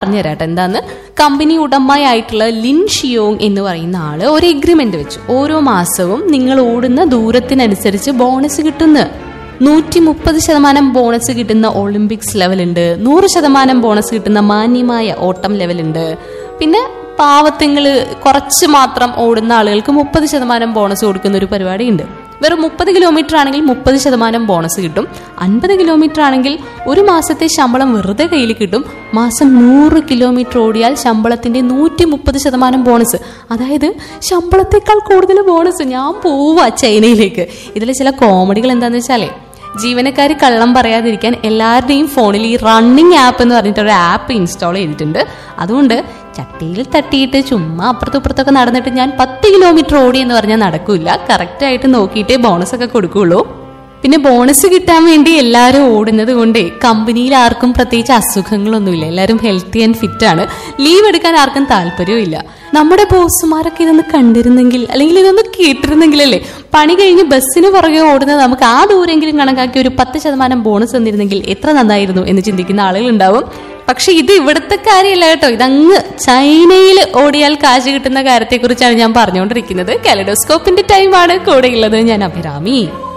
പറഞ്ഞു തരാട്ടെ എന്താന്ന്. Company ഉടമയായിട്ടുള്ള Lin ഷിയോങ് എന്ന് പറയുന്ന ആള് ഒരു എഗ്രിമെന്റ് വെച്ചു. ഓരോ മാസവും നിങ്ങൾ ഓടുന്ന ദൂരത്തിനനുസരിച്ച് ബോണസ് കിട്ടുന്ന 130% ബോണസ് കിട്ടുന്ന ഒളിമ്പിക്സ് ലെവലുണ്ട്, 100% ബോണസ് കിട്ടുന്ന മാന്യമായ ഓട്ടം ലെവലുണ്ട്. പിന്നെ പാവത്തിങ്ങള് കുറച്ച് മാത്രം ഓടുന്ന ആളുകൾക്ക് 30% ബോണസ് കൊടുക്കുന്ന ഒരു പരിപാടിയുണ്ട്. വെറും 30 കിലോമീറ്റർ ആണെങ്കിൽ 30% ബോണസ് കിട്ടും. 50 കിലോമീറ്റർ ആണെങ്കിൽ ഒരു മാസത്തെ ശമ്പളം വെറുതെ കയ്യിൽ കിട്ടും. മാസം 100 കിലോമീറ്റർ ഓടിയാൽ ശമ്പളത്തിന്റെ 130% ബോണസ്. അതായത് ശമ്പളത്തെക്കാൾ കൂടുതൽ ബോണസ്. ഞാൻ പോവാ ചൈനയിലേക്ക്. ഇതിലെ ചില കോമഡികൾ എന്താന്ന് വെച്ചാലേ, ജീവനക്കാർ കള്ളം പറയാതിരിക്കാൻ എല്ലാവരുടെയും ഫോണിൽ ഈ റണ്ണിങ് ആപ്പ് എന്ന് പറഞ്ഞിട്ടൊരു ആപ്പ് ഇൻസ്റ്റാൾ ചെയ്തിട്ടുണ്ട്. അതുകൊണ്ട് ചട്ടിയിൽ തട്ടിയിട്ട് ചുമ്മാ അപ്പുറത്തും നടന്നിട്ട് ഞാൻ 10 കിലോമീറ്റർ ഓടി എന്ന് പറഞ്ഞാൽ നടക്കൂല. കറക്റ്റായിട്ട് നോക്കിയിട്ടേ ബോണസ് ഒക്കെ കൊടുക്കുള്ളൂ. പിന്നെ ബോണസ് കിട്ടാൻ വേണ്ടി എല്ലാവരും ഓടുന്നത് കൊണ്ട് കമ്പനിയിൽ ആർക്കും പ്രത്യേകിച്ച് അസുഖങ്ങളൊന്നുമില്ല. എല്ലാവരും ഹെൽത്തി ആൻഡ് ഫിറ്റ് ആണ്. ലീവ് എടുക്കാൻ ആർക്കും താല്പര്യവും ഇല്ല. നമ്മുടെ ബോസുമാരൊക്കെ ഇതൊന്ന് കണ്ടിരുന്നെങ്കിൽ, അല്ലെങ്കിൽ ഇതൊന്ന് കേട്ടിരുന്നെങ്കിലല്ലേ, പണി കഴിഞ്ഞ് ബസ്സിന് പുറകെ ഓടുന്നത് നമുക്ക് ആ ദൂരെങ്കിലും കണക്കാക്കി ഒരു 10% ബോണസ് തന്നിരുന്നെങ്കിൽ എത്ര നന്നായിരുന്നു എന്ന് ചിന്തിക്കുന്ന ആളുകളുണ്ടാവും. പക്ഷെ ഇത് ഇവിടുത്തെ കാര്യമല്ല കേട്ടോ, ഇതങ്ങ് ചൈനയിൽ ഓടിയാൽ കാശ് കിട്ടുന്ന കാര്യത്തെക്കുറിച്ചാണ് ഞാൻ പറഞ്ഞുകൊണ്ടിരിക്കുന്നത്. കലഡോസ്കോപ്പിന്റെ ടൈമാണ്. കൂടെയുള്ളത് ഞാൻ അഭിരാമി.